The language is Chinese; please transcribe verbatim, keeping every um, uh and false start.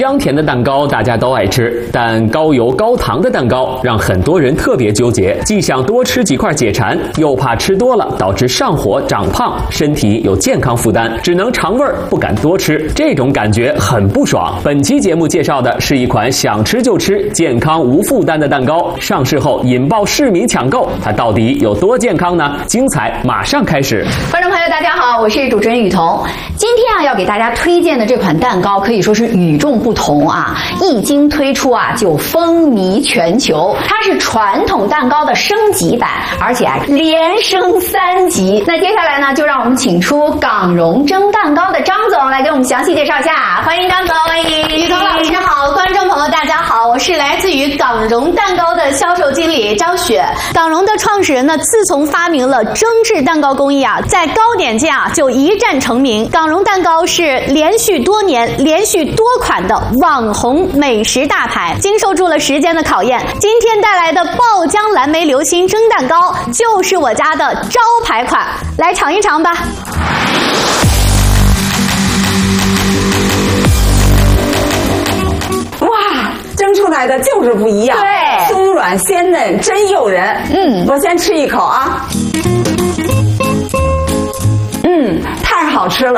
香甜的蛋糕大家都爱吃，但高油高糖的蛋糕让很多人特别纠结，既想多吃几块解馋，又怕吃多了导致上火长胖，身体有健康负担，只能尝味儿不敢多吃，这种感觉很不爽。本期节目介绍的是一款想吃就吃、健康无负担的蛋糕，上市后引爆市民抢购，它到底有多健康呢？精彩马上开始。 观众朋友大家好，我是主持人雨桐。今天啊要给大家推荐的这款蛋糕可以说是与众不同啊，一经推出啊就风靡全球。它是传统蛋糕的升级版，而且啊连升三级。那接下来呢，就让我们请出港荣蒸蛋糕的张总来给我们详细介绍一下。欢迎张总。欢迎雨桐老师好，观众朋友大家好，我是来自于港荣蛋糕的销售经理张雪。港荣的创始人呢，自从发明了蒸制蛋糕工艺啊，在糕点界啊就一战成名。港荣蛋糕是连续多年、连续多款的网红美食大牌，经受住了时间的考验。今天带来的爆浆蓝莓流心蒸蛋糕就是我家的招牌款，来尝一尝吧。 哇，蒸出来的就是不一样， 对， 松软鲜嫩，真诱人。嗯，我先吃一口啊。嗯，太好吃了。